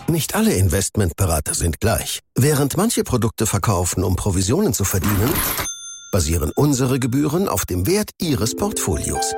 Nicht alle Investmentberater sind gleich. Während manche Produkte verkaufen, um Provisionen zu verdienen, basieren unsere Gebühren auf dem Wert Ihres Portfolios.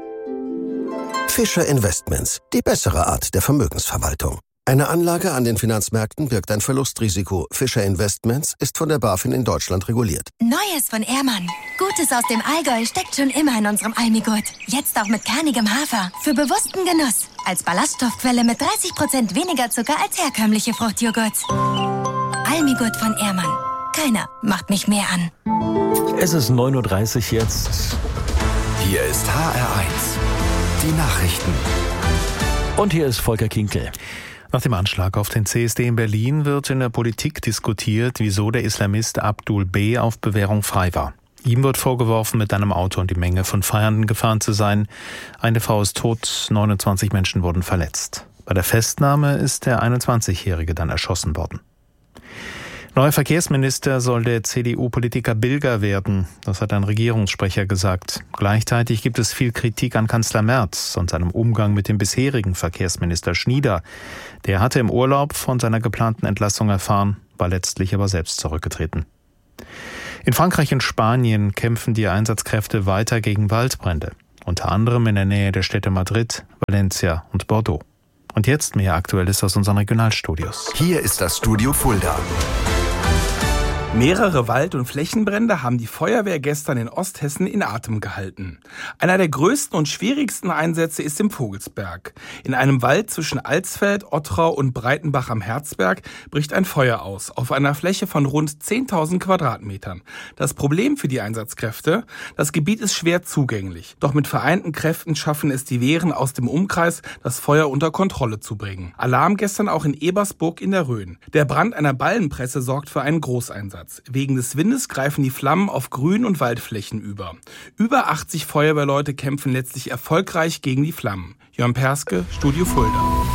Fischer Investments, die bessere Art der Vermögensverwaltung. Eine Anlage an den Finanzmärkten birgt ein Verlustrisiko. Fischer Investments ist von der BaFin in Deutschland reguliert. Neues von Ehrmann. Gutes aus dem Allgäu steckt schon immer in unserem Almigurt. Jetzt auch mit kernigem Hafer. Für bewussten Genuss. Als Ballaststoffquelle mit 30% weniger Zucker als herkömmliche Fruchtjoghurts. Almigurt von Ehrmann. Keiner macht mich mehr an. Es ist 9:30 Uhr jetzt. Hier ist HR1. Die Nachrichten. Und hier ist Volker Kinkel. Nach dem Anschlag auf den CSD in Berlin wird in der Politik diskutiert, wieso der Islamist Abdul B. auf Bewährung frei war. Ihm wird vorgeworfen, mit einem Auto in die Menge von Feiernden gefahren zu sein. Eine Frau ist tot, 29 Menschen wurden verletzt. Bei der Festnahme ist der 21-Jährige dann erschossen worden. Neuer Verkehrsminister soll der CDU-Politiker Bilger werden, das hat ein Regierungssprecher gesagt. Gleichzeitig gibt es viel Kritik an Kanzler Merz und seinem Umgang mit dem bisherigen Verkehrsminister Schnieder. Der hatte im Urlaub von seiner geplanten Entlassung erfahren, war letztlich aber selbst zurückgetreten. In Frankreich und Spanien kämpfen die Einsatzkräfte weiter gegen Waldbrände, unter anderem in der Nähe der Städte Madrid, Valencia und Bordeaux. Und jetzt mehr Aktuelles aus unseren Regionalstudios. Hier ist das Studio Fulda. Mehrere Wald- und Flächenbrände haben die Feuerwehr gestern in Osthessen in Atem gehalten. Einer der größten und schwierigsten Einsätze ist im Vogelsberg. In einem Wald zwischen Alsfeld, Ottrau und Breitenbach am Herzberg bricht ein Feuer aus, auf einer Fläche von rund 10.000 Quadratmetern. Das Problem für die Einsatzkräfte: das Gebiet ist schwer zugänglich. Doch mit vereinten Kräften schaffen es die Wehren aus dem Umkreis, das Feuer unter Kontrolle zu bringen. Alarm gestern auch in Ebersburg in der Rhön. Der Brand einer Ballenpresse sorgt für einen Großeinsatz. Wegen des Windes greifen die Flammen auf Grün- und Waldflächen über. Über 80 Feuerwehrleute kämpfen letztlich erfolgreich gegen die Flammen. Jörn Perske, Studio Fulda.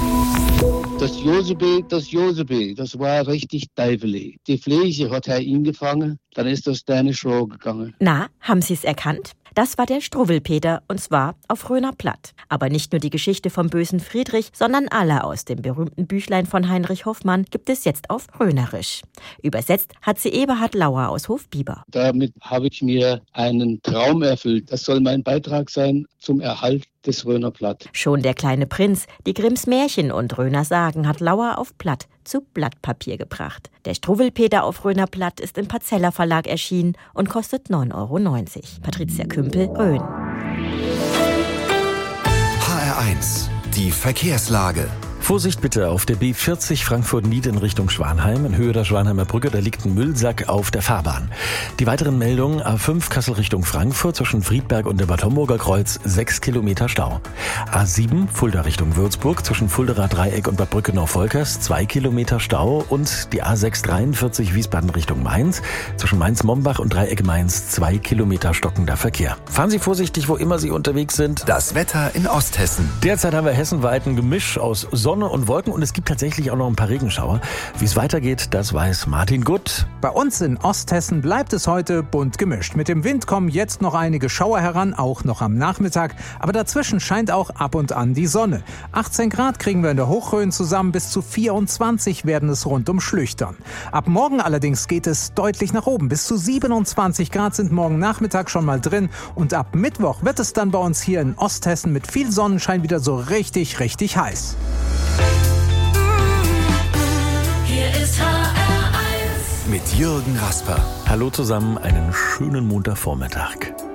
Das Josebe, das war richtig teufelig. Die Fläche hat ihn gefangen, dann ist das deine Schroh gegangen. Na, haben Sie es erkannt? Das war der Struwwelpeter, und zwar auf Rhöner Platt. Aber nicht nur die Geschichte vom bösen Friedrich, sondern alle aus dem berühmten Büchlein von Heinrich Hoffmann gibt es jetzt auf Rhönerisch. Übersetzt hat sie Eberhard Lauer aus Hofbieber. Damit habe ich mir einen Traum erfüllt. Das soll mein Beitrag sein zum Erhalt des Rhöner Platt. Schon der kleine Prinz, die Grimms Märchen und Rhöner Sagen hat Lauer auf Platt zu Blattpapier gebracht. Der Struwwelpeter auf Rhöner Platt ist im Parzeller Verlag erschienen und kostet 9,90 €. Patricia Kümpel, Rhön. HR1, die Verkehrslage. Vorsicht bitte auf der B40 Frankfurt-Nied in Richtung Schwanheim. In Höhe der Schwanheimer Brücke, da liegt ein Müllsack auf der Fahrbahn. Die weiteren Meldungen: A5 Kassel Richtung Frankfurt zwischen Friedberg und dem Bad Homburger Kreuz 6 Kilometer Stau. A7 Fulda Richtung Würzburg zwischen Fulderer Dreieck und Bad Brückenau-Volkers 2 Kilometer Stau. Und die A6 43 Wiesbaden Richtung Mainz zwischen Mainz-Mombach und Dreieck Mainz 2 Kilometer stockender Verkehr. Fahren Sie vorsichtig, wo immer Sie unterwegs sind. Das Wetter in Osthessen. Derzeit haben wir hessenweit ein Gemisch aus Sonne und Wolken und es gibt tatsächlich auch noch ein paar Regenschauer. Wie es weitergeht, das weiß Martin Gutt. Bei uns in Osthessen bleibt es heute bunt gemischt. Mit dem Wind kommen jetzt noch einige Schauer heran, auch noch am Nachmittag. Aber dazwischen scheint auch ab und an die Sonne. 18 Grad kriegen wir in der Hochrhön zusammen, bis zu 24 werden es rund um Schlüchtern. Ab morgen allerdings geht es deutlich nach oben. Bis zu 27 Grad sind morgen Nachmittag schon mal drin. Und ab Mittwoch wird es dann bei uns hier in Osthessen mit viel Sonnenschein wieder so richtig heiß. Hier ist HR1 mit Jürgen Rasper. Hallo zusammen, einen schönen Montagvormittag.